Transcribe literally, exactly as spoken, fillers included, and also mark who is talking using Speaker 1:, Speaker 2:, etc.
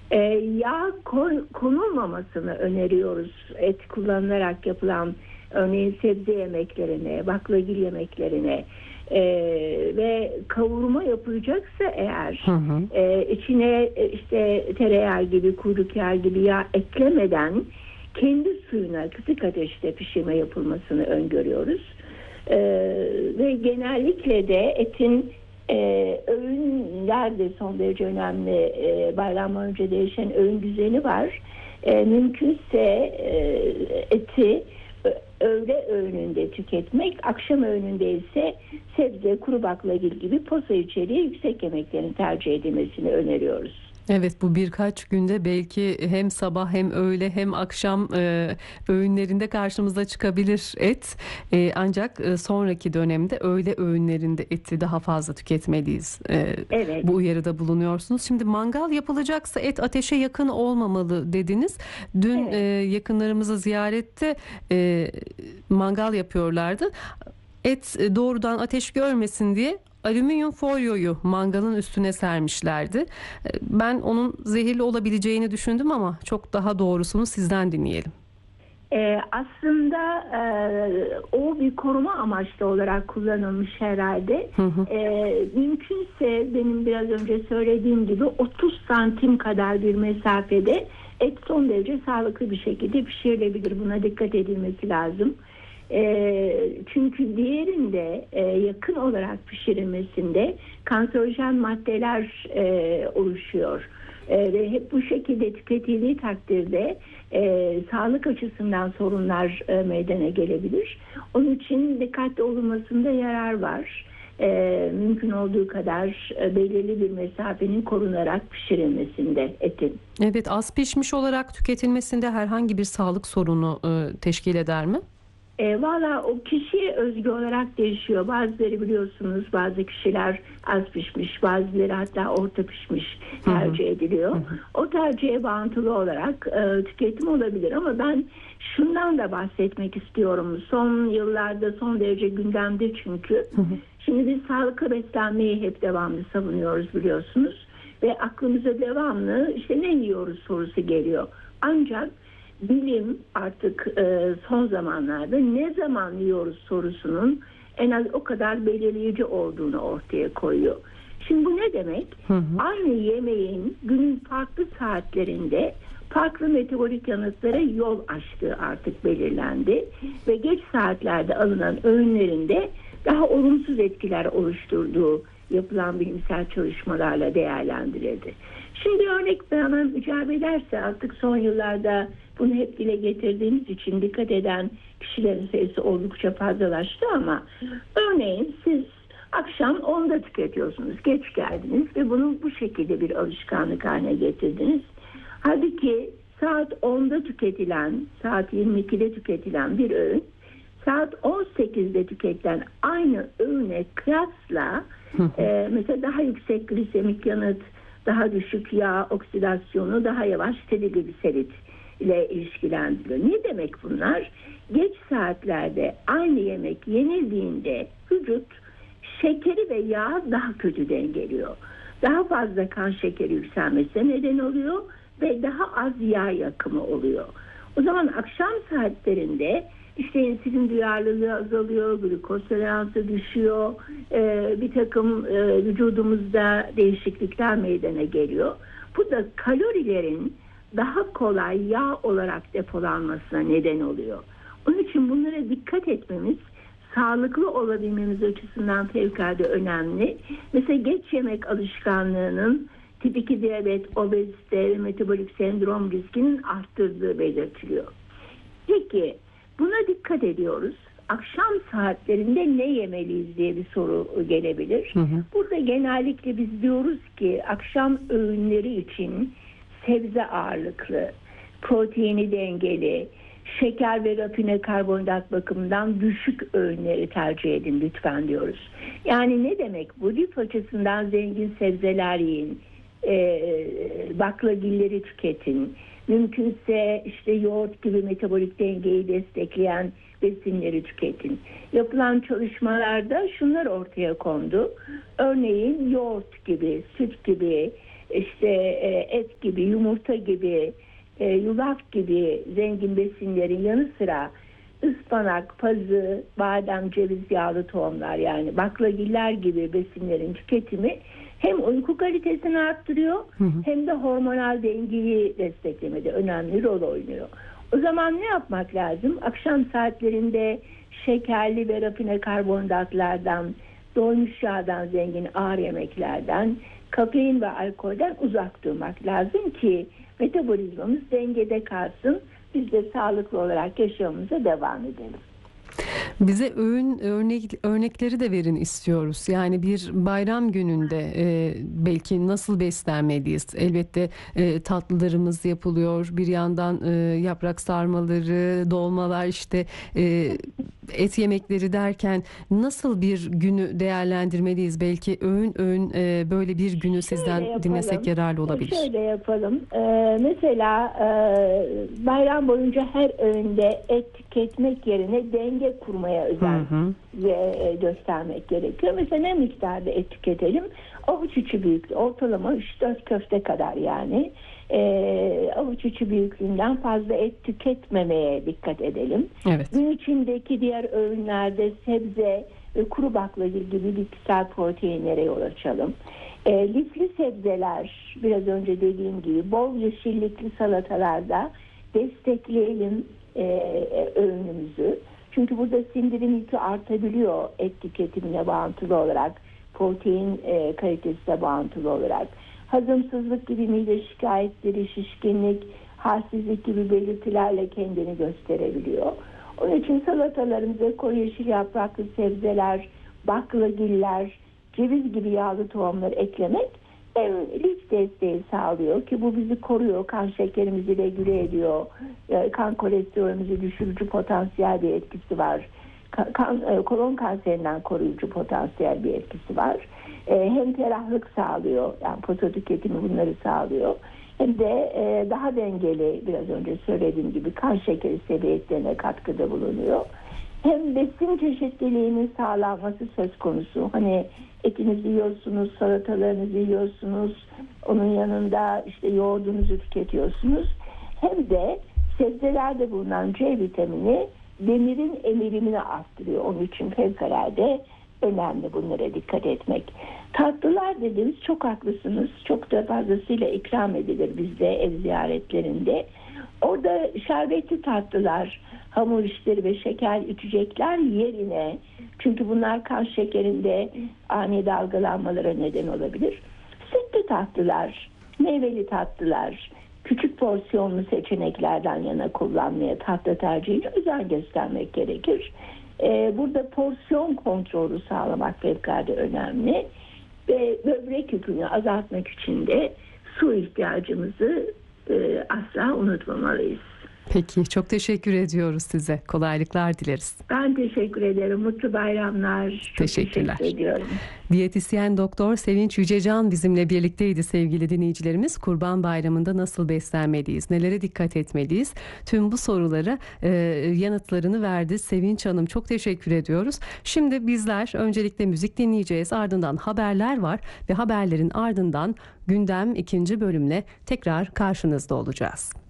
Speaker 1: E, yağ kon, konulmamasını öneriyoruz. Et kullanılarak yapılan örneğin sebze yemeklerine, baklagil yemeklerine e, ve kavurma yapılacaksa eğer
Speaker 2: Hı hı.
Speaker 1: e, içine e, işte tereyağı gibi, kuyruk yağı gibi yağ eklemeden kendi suyuna kısık ateşte pişirme yapılmasını öngörüyoruz. E, ve genellikle de etin e, öğünler de son derece önemli. E, bayramdan önce değişen öğün düzeni var. E, mümkünse e, eti öğle öğününde tüketmek, akşam öğününde ise sebze, kuru baklagil gibi posa içeriği yüksek yemeklerin tercih edilmesini öneriyoruz.
Speaker 2: Evet, bu birkaç günde belki hem sabah hem öğle hem akşam e, öğünlerinde karşımıza çıkabilir et. E, ancak e, sonraki dönemde öğle öğünlerinde eti daha fazla tüketmeliyiz. E,
Speaker 1: Evet.
Speaker 2: Bu uyarıda bulunuyorsunuz. Şimdi mangal yapılacaksa et ateşe yakın olmamalı dediniz. Dün
Speaker 1: Evet.
Speaker 2: e, yakınlarımızı ziyarette e, mangal yapıyorlardı. Et e, doğrudan ateş görmesin diye alüminyum folyoyu mangalın üstüne sermişlerdi. E, Ben onun zehirli olabileceğini düşündüm ama çok daha doğrusunu sizden dinleyelim.
Speaker 1: Ee, aslında e, o bir koruma amaçlı olarak kullanılmış herhalde.
Speaker 2: Hı hı.
Speaker 1: Ee, mümkünse benim biraz önce söylediğim gibi otuz santim kadar bir mesafede et son derece sağlıklı bir şekilde pişirilebilir. Buna dikkat edilmesi lazım. Ee, çünkü diğerinde e, yakın olarak pişirilmesinde kanserojen maddeler e, oluşuyor. E, ve hep bu şekilde tüketildiği takdirde e, sağlık açısından sorunlar e, meydana gelebilir. Onun için dikkatli olunmasında yarar var. E, mümkün olduğu kadar e, belirli bir mesafenin korunarak pişirilmesinde etin.
Speaker 2: Evet, az pişmiş olarak tüketilmesinde herhangi bir sağlık sorunu e, teşkil eder mi?
Speaker 1: E, Valla o kişiye özgü olarak değişiyor. Bazıları biliyorsunuz bazı kişiler az pişmiş, bazıları hatta orta pişmiş tercih ediliyor. Hı hı. O tercihe bağıntılı olarak e, tüketim olabilir ama ben şundan da bahsetmek istiyorum. Son yıllarda son derece gündemde çünkü. Hı hı. Şimdi biz sağlıklı beslenmeyi hep devamlı savunuyoruz biliyorsunuz. Ve aklımıza devamlı işte ne yiyoruz sorusu geliyor. Ancak bilim artık e, son zamanlarda ne zaman yiyoruz sorusunun en az o kadar belirleyici olduğunu ortaya koyuyor. Şimdi bu ne demek? Hı hı. Aynı yemeğin günün farklı saatlerinde farklı metabolik yanıtlara yol açtığı artık belirlendi ve geç saatlerde alınan öğünlerinde daha olumsuz etkiler oluşturduğu yapılan bilimsel çalışmalarla değerlendirildi. Şimdi örnek bana icap ederse artık son yıllarda bunu hep dile getirdiğimiz için dikkat eden kişilerin sayısı oldukça fazlalaştı ama örneğin siz akşam onda tüketiyorsunuz, geç geldiniz ve bunu bu şekilde bir alışkanlık haline getirdiniz. Halbuki saat onda tüketilen, saat yirmi ikide tüketilen bir öğün saat on sekizde tüketilen aynı öğüne kıyasla e, mesela daha yüksek glisemik yanıt, daha düşük yağ oksidasyonu, daha yavaş trigliserit ile ilişkilendiriliyor. Ne demek bunlar? Geç saatlerde aynı yemek yenildiğinde vücut şekeri ve yağı daha kötü dengeliyor. Daha fazla kan şekeri yükselmesine neden oluyor ve daha az yağ yakımı oluyor. O zaman akşam saatlerinde işte insülin duyarlılığı azalıyor, glikoz toleransı düşüyor, ee, bir takım e, vücudumuzda değişiklikler meydana geliyor. Bu da kalorilerin daha kolay yağ olarak depolanmasına neden oluyor. Onun için bunlara dikkat etmemiz sağlıklı olabilmemiz açısından fevkalade önemli. Mesela geç yemek alışkanlığının tip iki diyabet, obezite ve metabolik sendrom riskinin arttırdığı belirtiliyor. Peki buna dikkat ediyoruz. Akşam saatlerinde ne yemeliyiz diye bir soru gelebilir. Hı hı. Burada genellikle biz diyoruz ki akşam öğünleri için sebze ağırlıklı, proteini dengeli, şeker ve rafine karbonhidrat bakımından düşük öğünleri tercih edin lütfen diyoruz. Yani ne demek bu? Lif açısından zengin sebzeler yiyin, e, baklagilleri tüketin. Mümkünse işte yoğurt gibi metabolik dengeyi destekleyen besinleri tüketin. Yapılan çalışmalarda şunlar ortaya kondu. Örneğin yoğurt gibi, süt gibi, işte et gibi gibi, yumurta gibi, e, yulaf gibi zengin besinlerin yanı sıra ıspanak, pazı, badem, ceviz, yağlı tohumlar yani baklagiller gibi besinlerin tüketimi hem uyku kalitesini arttırıyor hı hı. hem de hormonal dengeyi desteklemede önemli rol oynuyor. O zaman ne yapmak lazım? Akşam saatlerinde şekerli ve rafine karbonhidratlardan, doymuş yağdan zengin ağır yemeklerden, kafein ve alkolden uzak durmak lazım ki metabolizmamız dengede kalsın. Biz de sağlıklı olarak yaşamımıza devam edelim.
Speaker 2: Bize öğün örnek, örnekleri de verin istiyoruz. Yani bir bayram gününde e, belki nasıl beslenmeliyiz? Elbette e, tatlılarımız yapılıyor. Bir yandan e, yaprak sarmaları, dolmalar, işte e, et yemekleri derken nasıl bir günü değerlendirmeliyiz? Belki öğün öğün e, böyle bir günü sizden dinlesek yararlı olabilir.
Speaker 1: Şöyle yapalım. Ee, mesela e, bayram boyunca her öğünde et tüketmek yerine denge kurmaya özen hı hı. ve e, göstermek gerekiyor. Mesela ne miktarda et tüketelim? Avuç içi büyüklüğü, ortalama üç dört köfte kadar yani. E, avuç içi büyüklüğünden fazla et tüketmemeye dikkat edelim.
Speaker 2: Evet.
Speaker 1: Gün içindeki diğer öğünlerde sebze ve kuru baklagil gibi bitkisel proteinlere yol açalım. E, lifli sebzeler, biraz önce dediğim gibi bol yeşillikli salatalarda destekleyelim e, öğünümüzü. Çünkü burada sindirim yükü artabiliyor et tüketimine bağıntılı olarak, protein e, kalitesine bağıntılı olarak. Hazımsızlık gibi mide şikayetleri, şişkinlik, halsizlik gibi belirtilerle kendini gösterebiliyor. Onun için salatalarımıza koyu yeşil yapraklı sebzeler, baklagiller, ceviz gibi yağlı tohumlar eklemek hem lif desteği sağlıyor ki bu bizi koruyor, kan şekerimizi regüle ediyor, kan kolesterolümüzü düşürücü potansiyel bir etkisi var. Kan, kolon kanserinden koruyucu potansiyel bir etkisi var. Hem ferahlık sağlıyor, yani protein tüketimi bunları sağlıyor. Hem de daha dengeli, biraz önce söylediğim gibi kan şekeri seviyetlerine katkıda bulunuyor. Hem besin çeşitliliğinin sağlanması söz konusu. Hani etinizi yiyorsunuz, salatalarınızı yiyorsunuz, onun yanında işte yoğurdunuzu tüketiyorsunuz. Hem de sebzelerde bulunan C vitamini demirin emilimini arttırıyor. Onun için fevkalade önemli bunlara dikkat etmek. Tatlılar dediğimiz, çok haklısınız. Çok da fazlasıyla ikram edilir bizde ev ziyaretlerinde. Orada şerbetli tatlılar, hamur işleri ve şeker içecekler yerine, çünkü bunlar kan şekerinde ani dalgalanmalara neden olabilir. Sütlü tatlılar, meyveli tatlılar, küçük porsiyonlu seçeneklerden yana kullanmaya tatlı tercihine özen göstermek gerekir. Ee, burada porsiyon kontrolü sağlamak fevkalade önemli ve böbrek yükünü azaltmak için de su ihtiyacımızı e, asla unutmamalıyız.
Speaker 2: Peki, çok teşekkür ediyoruz size. Kolaylıklar dileriz.
Speaker 1: Ben teşekkür ederim. Mutlu bayramlar. Çok
Speaker 2: Teşekkürler.
Speaker 1: Teşekkür ediyorum.
Speaker 2: Diyetisyen Doktor Sevinç Yücecan bizimle birlikteydi sevgili dinleyicilerimiz. Kurban Bayramı'nda nasıl beslenmeliyiz? Nelere dikkat etmeliyiz? Tüm bu sorulara e, yanıtlarını verdi Sevinç Hanım. Çok teşekkür ediyoruz. Şimdi bizler öncelikle müzik dinleyeceğiz. Ardından haberler var ve haberlerin ardından gündem ikinci bölümle tekrar karşınızda olacağız.